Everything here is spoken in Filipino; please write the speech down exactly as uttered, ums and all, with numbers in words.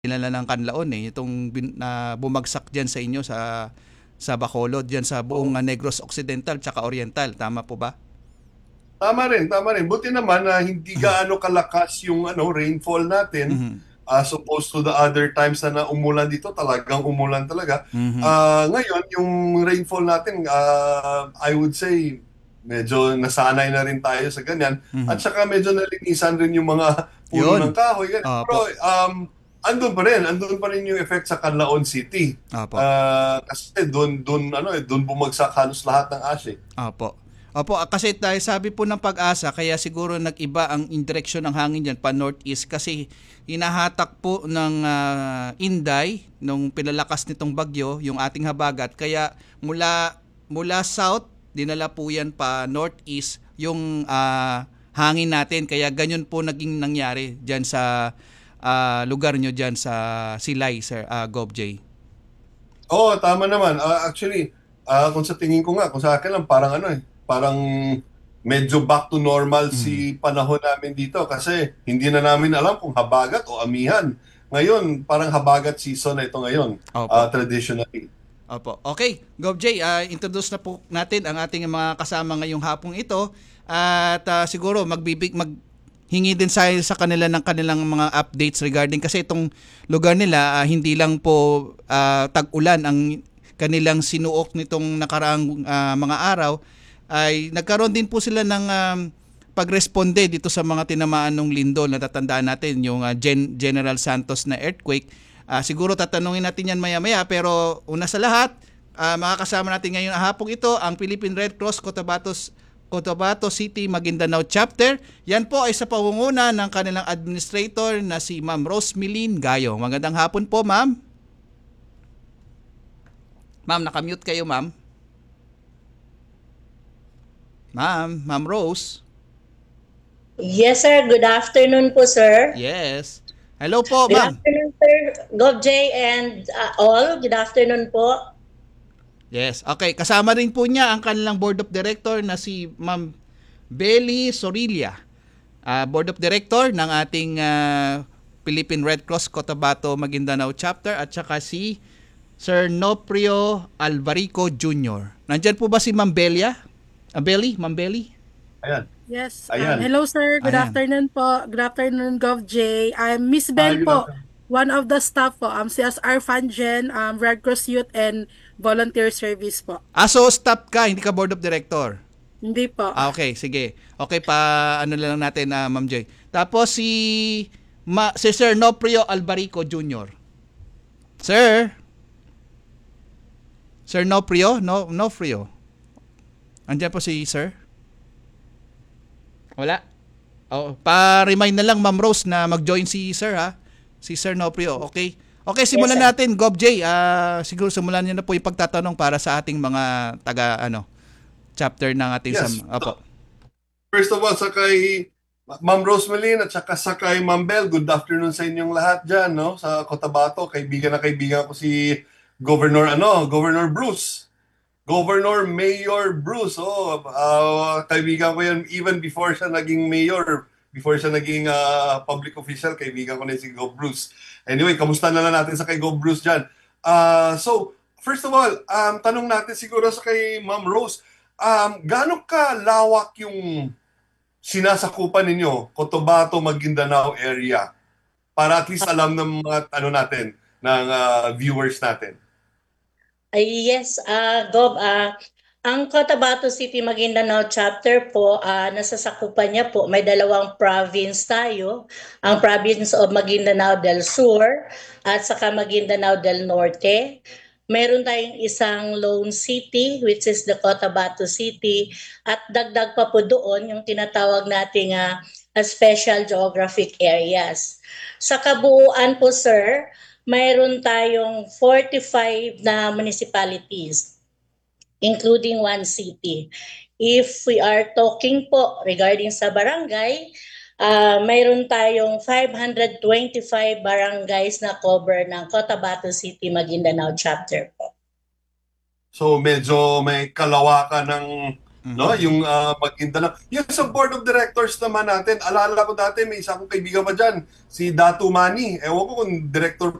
Dinala ng Canlaon eh, itong bin, na bumagsak diyan sa inyo sa sa Bacolod, diyan sa buong Oo. uh, Negros Occidental tsaka Oriental, tama po ba? Tama rin, tama rin. Buti naman na hindi gaano kalakas yung ano rainfall natin Mhm. as opposed to the other times na, na umulan dito, talagang umulan talaga. Mhm. Ah, ngayon, yung rainfall natin, ah, I would say, medyo nasanay na rin tayo sa ganyan. At Mhm. saka medyo nalinisan rin yung mga puno ng 'Yun. kahoy. Ganyan. Pero Opo. um, andun pa rin, andun pa rin yung effect sa Canlaon City. Opo. Ah, kasi doon doon ano eh, doon bumagsak halos lahat ng ash eh. Opo. Opo, ah, kasi dahil sabi po ng Pag-asa, kaya siguro nag-iba ang in direksyon ng hangin diyan pa northeast kasi hinahatak po ng ah, Inday nung pinalakas nitong bagyo yung ating habagat, kaya mula mula south dinala po yan pa northeast yung ah, hangin natin, kaya ganyan po naging nangyari diyan sa ah, lugar nyo diyan sa Silay, Sir ah, Gov J. Oo, tama naman. Ah, actually, ah, kung sa tingin ko nga, kung sa akin lang, parang ano eh, parang medyo back to normal Mhm. si panahon namin dito kasi hindi na namin alam kung habagat o amihan. Ngayon, parang habagat season na ito ngayon, Opo. ah, traditionally. Opo. Okay, Gov J, ah, introduce na po natin ang ating mga kasama ngayong hapong ito at ah, siguro magbibig mag hingi din sa sa kanila ng kanilang mga updates regarding kasi itong lugar nila ah, hindi lang po ah, tag-ulan ang kanilang sinuok nitong nakaraang ah, mga araw, ay nagkaroon din po sila ng um, pagresponde dito sa mga tinamaan ng lindol. Natatandaan natin yung ah, Gen- General Santos na earthquake. Ah, siguro tatanungin natin yan maya-maya, pero una sa lahat, ah, makakasama natin ngayon hapong ito ang Philippine Red Cross Cotabato, Cotabato City, Maguindanao Chapter. Yan po ay sa pangunguna ng kanilang administrator na si Ma'am Rosmeline Gayo. Magandang hapon po, Ma'am. Ma'am, nakamute kayo, Ma'am. Ma'am, Ma'am Rose. Yes, sir. Good afternoon po, sir. Yes. Hello po, Good Ma'am. afternoon, sir. Gov J and uh, all. Good afternoon po. Yes. Okay, kasama rin po niya ang kanilang board of director na si Ma'am Belly Sorilla. Ah, board of director ng ating ah, Philippine Red Cross Cotabato Maguindanao Chapter, at saka si Sir Noprio Alvarico Junior Nandyan po ba si Ma'am Belia? Ah, Belly? Ma'am Belly? Ayan, Yes. Um, ayan. hello, sir. Good Ayan. afternoon po. Good afternoon, Gov J. I'm Miss Hi, Bell good po. afternoon. One of the staff po. Um, C S R Fangen, um, Red Cross Youth and Volunteer Service po. Ah, so stop ka, hindi ka board of director. Hindi po. Ah, okay, sige. Okay, pa ano na lang natin na Ma'am Joy. Tapos si Ma, si Sir Noprio Alvarico Junior Sir, Sir Noprio, no Noprio. Andiyan po si Sir? Wala. Oh, pa-remind na lang Ma'am Rose na mag-join si Sir ha. Si Sir Noprio, okay? Okay, Yes, simulan sir. natin, Gov J. Ah, siguro simulan niyo na po yung pagtatanong para sa ating mga taga ano, chapter ng ating sam. Yes. Opo. First of all, sa kay Ma'am Rosemeline at saka sa kay Ma'am Bell, good afternoon sa inyong lahat dyan, no? Sa Cotabato, kaibigan na kaibigan ko si Governor, ano, Governor Bruce. Governor Mayor Bruce, oh, ah, kaibigan ko yan even before siya naging mayor, before siya naging ah, public official, kaibigan ko na si Gov Bruce. Anyway, kamusta na lang natin sa kay Gov Bruce dyan. Ah, so, first of all, um, tanong natin siguro sa kay Ma'am Rose, um, gaano ka lawak yung sinasakupan ninyo, Cotabato, Maguindanao area, para at least alam ng mga ano natin, ng ah, viewers natin? Ay, yes, uh, Gov, ah, ang Cotabato City, Maguindanao chapter po, ah, nasasakupan niya po, may dalawang province tayo, ang province of Maguindanao del Sur at saka Maguindanao del Norte. Meron tayong isang lone city, which is the Cotabato City, at dagdag pa po doon yung tinatawag nating ah, ah, special geographic areas. Sa kabuuan po, sir, mayroon tayong forty-five na municipalities, including one city. If we are talking po regarding sa barangay, uh, mayroon tayong five hundred twenty-five barangays na cover ng Cotabato City, Maguindanao chapter po. So medyo may kalawakan ng no? Yung uh, Maguindanao. Yung sa board of directors naman natin, alala ko dati may isa akong kaibigan pa diyan, si Datu Mani. Ewan ko kung director